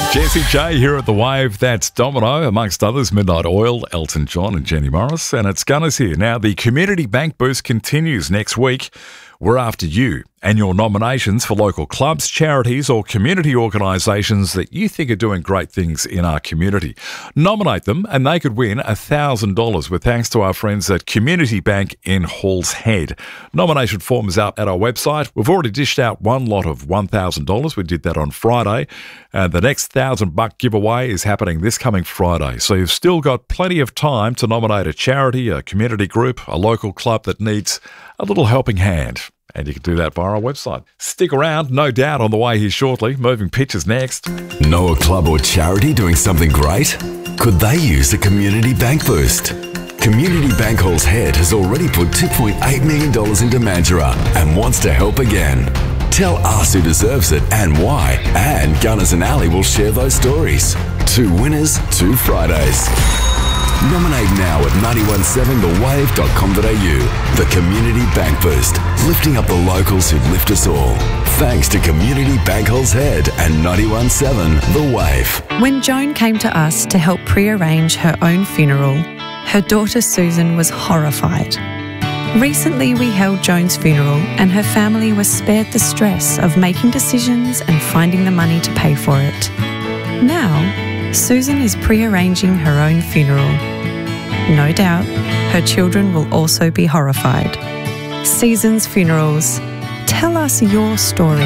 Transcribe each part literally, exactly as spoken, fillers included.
Jessie J here at The Wave. That's Domino, amongst others, Midnight Oil, Elton John and Jenny Morris. And it's Gunners here. Now, the Community Bank Boost continues next week. We're after you and your nominations for local clubs, charities or community organisations that you think are doing great things in our community. Nominate them and they could win one thousand dollars with thanks to our friends at Community Bank in Halls Head. Nomination form is out at our website. We've already dished out one lot of one thousand dollars. We did that on Friday. And the next one thousand buck giveaway is happening this coming Friday. So you've still got plenty of time to nominate a charity, a community group, a local club that needs a little helping hand. And you can do that via our website. Stick around, no doubt on the way here shortly. Moving Pictures next. Know a club or charity doing something great? Could they use a Community Bank Boost? Community Bank Halls Head has already put two point eight million dollars into Mandurah and wants to help again. Tell us who deserves it and why, and Gunners and Ali will share those stories. Two winners, two Fridays. Nominate now at nine one seven the wave dot com dot a u. The Community Bank Boost, lifting up the locals who lift us all. Thanks to Community Bank Halls Head and nine one seven The Wave. When Joan came to us to help pre-arrange her own funeral, her daughter Susan was horrified. Recently we held Joan's funeral and her family was spared the stress of making decisions and finding the money to pay for it. Now, Susan is pre-arranging her own funeral. No doubt, her children will also be horrified. Seasons Funerals. Tell us your story.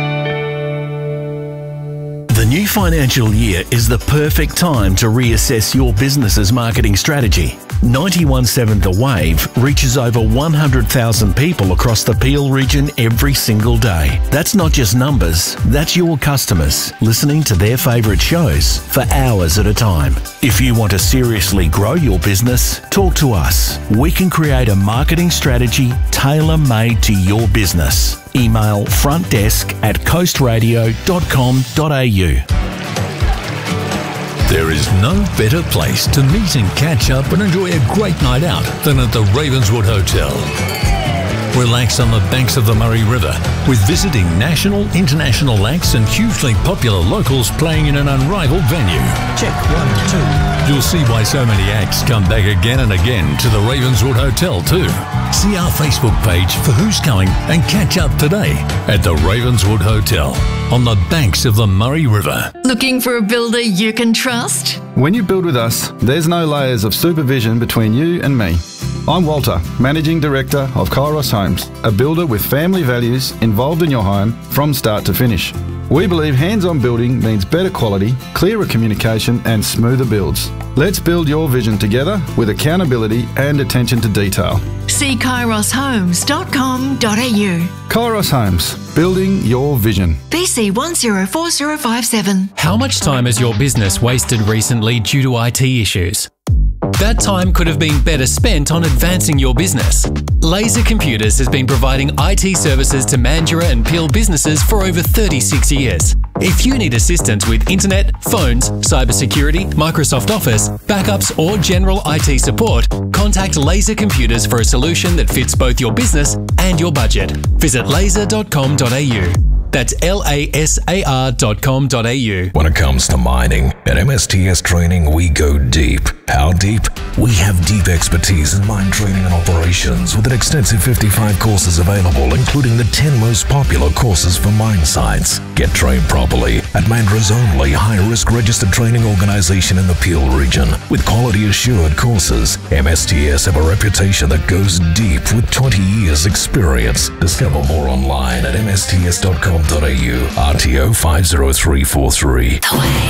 The new financial year is the perfect time to reassess your business's marketing strategy. ninety-one point seven The Wave reaches over one hundred thousand people across the Peel region every single day. That's not just numbers, that's your customers listening to their favourite shows for hours at a time. If you want to seriously grow your business, talk to us. We can create a marketing strategy tailor-made to your business. Email frontdesk at coast radio dot com dot a u. There is no better place to meet and catch up and enjoy a great night out than at the Ravenswood Hotel. Relax on the banks of the Murray River with visiting national, international acts and hugely popular locals playing in an unrivaled venue. Check one, two. You'll see why so many acts come back again and again to the Ravenswood Hotel too. See our Facebook page for who's coming and catch up today at the Ravenswood Hotel on the banks of the Murray River. Looking for a builder you can trust? When you build with us, there's no layers of supervision between you and me. I'm Walter, Managing Director of Kairos Homes, a builder with family values involved in your home from start to finish. We believe hands-on building means better quality, clearer communication and smoother builds. Let's build your vision together with accountability and attention to detail. See kairos homes dot com dot a u. Kairos Homes, building your vision. B C one zero four zero five seven. How much time has your business wasted recently due to I T issues? That time could have been better spent on advancing your business. Laser Computers has been providing I T services to Mandurah and Peel businesses for over thirty-six years. If you need assistance with internet, phones, cybersecurity, Microsoft Office, backups or general I T support, contact Laser Computers for a solution that fits both your business and your budget. Visit laser dot com dot a u. That's L A S A R dot com dot a u. When it comes to mining, at M S T S Training, we go deep. How deep? We have deep expertise in mine training and operations with an extensive fifty-five courses available, including the ten most popular courses for mine sites. Get trained properly at Mandurah's only high-risk registered training organisation in the Peel region. With quality-assured courses, M S T S have a reputation that goes deep with twenty years experience. Discover more online at M S T S dot com dot a u. R T O five zero three four three.